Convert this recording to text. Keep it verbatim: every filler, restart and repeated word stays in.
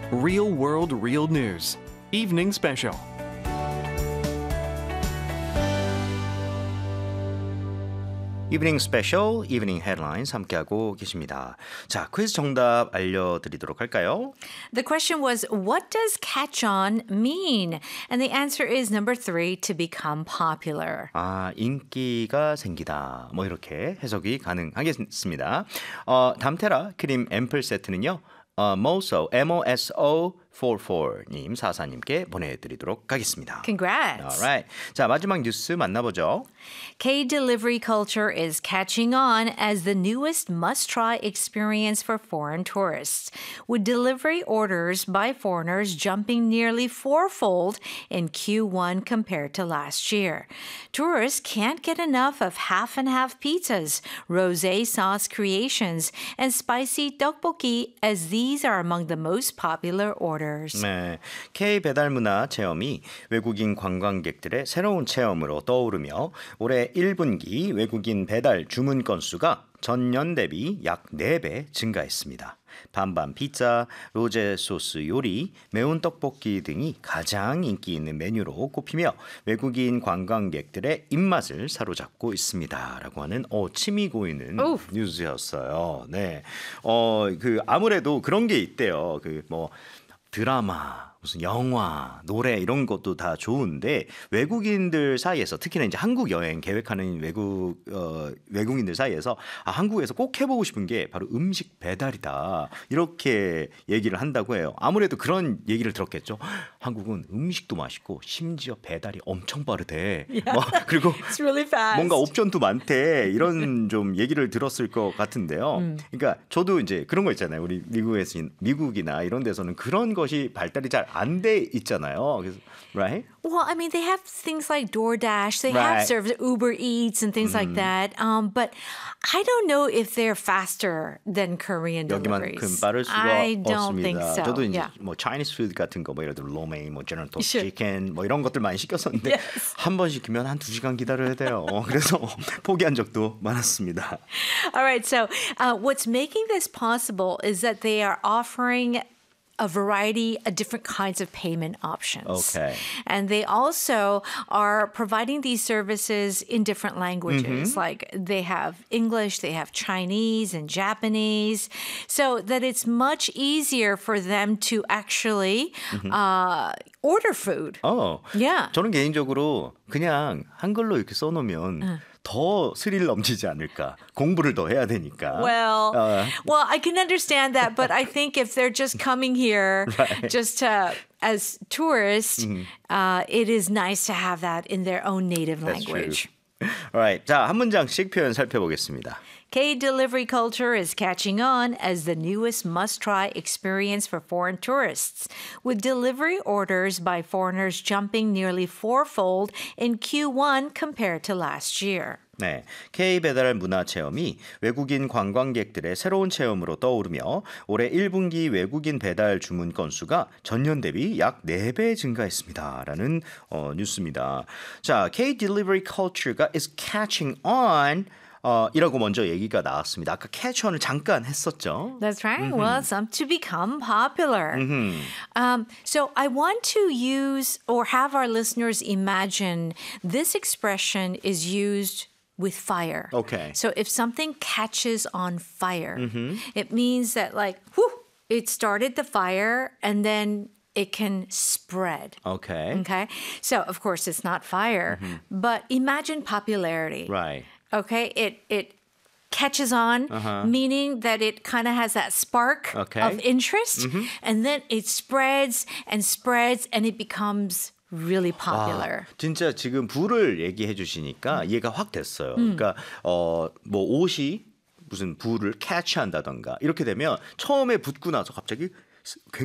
Real World Real News Evening Special. 이브닝 스페셜, 이브닝 헤드라인스 함께하고 계십니다. 자, 퀴즈 정답 알려드리도록 할까요? The question was, what does catch on mean? And the answer is number three, to become popular. 아, 인기가 생기다. 뭐 이렇게 해석이 가능하겠습니다. 어, 담테라 크림 앰플 세트는요. 어, 모소, 엠오에스오 사십사님, 사사님께 보내드리도록 하겠습니다. Congrats. Alright. 자, 마지막 뉴스 만나보죠. K-delivery culture is catching on as the newest must-try experience for foreign tourists, with delivery orders by foreigners jumping nearly fourfold in Q one compared to last year. Tourists can't get enough of half-and-half pizzas, rosé sauce creations, and spicy tteokbokki, as these are among the most popular orders. 네, K 배달 문화 체험이 외국인 관광객들의 새로운 체험으로 떠오르며 올해 일 분기 외국인 배달 주문 건수가 전년 대비 약 네 배 증가했습니다. 반반 피자, 로제 소스 요리, 매운 떡볶이 등이 가장 인기 있는 메뉴로 꼽히며 외국인 관광객들의 입맛을 사로잡고 있습니다라고 하는 어, 침이 고이는 오. 뉴스였어요. 네, 어, 그 아무래도 그런 게 있대요. 그 뭐 드라마, 무슨 영화, 노래 이런 것도 다 좋은데 외국인들 사이에서 특히나 이제 한국 여행 계획하는 외국 어, 외국인들 사이에서 아, 한국에서 꼭 해보고 싶은 게 바로 음식 배달이다 이렇게 얘기를 한다고 해요. 아무래도 그런 얘기를 들었겠죠. 한국은 음식도 맛있고 심지어 배달이 엄청 빠르대. Yeah. 뭐, 그리고 It's really fast. 뭔가 옵션도 많대 이런 좀 얘기를 들었을 것 같은데요. 음. 그러니까 저도 이제 그런 거 있잖아요. 우리 미국에서 미국이나 이런 데서는 그런 것이 발달이 잘 안 돼 있잖아요. 그래서 right? Well, I mean, they have things like DoorDash. They Right. have service, Uber Eats and things like that. Um, but I don't know if they're faster than Korean 여기만큼 deliveries. 빠를 수가 I don't 없습니다. think so. 저도 이제 Yeah. 뭐 Chinese food 같은 거 뭐 예를 들어 로메인, 뭐 제너럴 토스트 Sure. 치킨 뭐 이런 것들 많이 시켰었는데 Yes. 한 번 시키면 한 두 시간 기다려야 돼요. 그래서 포기한 적도 많았습니다. All right. So, uh, what's making this possible is that they are offering a variety of different kinds of payment options. Okay. And they also are providing these services in different languages. Like they have English, they have Chinese and Japanese, so that it's much easier for them to actually uh, order food. 어, Yeah. 저는 개인적으로 그냥 한글로 이렇게 써놓으면 더 스릴 넘치지 않을까. 공부를 더 해야 되니까. Well, 어, well, I can understand that, but I think if they're just coming here Right. just to, as tourists, uh, it is nice to have that in their own native That's language. true. Alright, 자, 한 문장씩 표현 살펴보겠습니다. K-delivery culture is catching on as the newest must-try experience for foreign tourists, with delivery orders by foreigners jumping nearly fourfold in Q one compared to last year. 네, K 배달 문화 체험이 외국인 관광객들의 새로운 체험으로 떠오르며 올해 일 분기 외국인 배달 주문 건수가 전년 대비 약 네 배 증가했습니다라는 어, 뉴스입니다. 자, K delivery culture가 is catching on 어, 이라고 먼저 얘기가 나왔습니다. 아까 catch on을 잠깐 했었죠. That's right. Well, some to become popular. Um, so I want to use or have our listeners imagine this expression is used with fire. Okay. So if something catches on fire, it means that like, whew, it started the fire and then it can spread. Okay. Okay. So of course it's not fire, but imagine popularity. Right. Okay, it it catches on, meaning that it kind of has that spark Okay. of interest, and then it spreads and spreads, and it becomes really popular. 아, 진짜 지금 불을 얘기해 주시니까 이해가 확 됐어요. 그러니까 어, 뭐 옷이 무슨 불을 캐치한다던가 이렇게 되면 처음에 붙고 나서 갑자기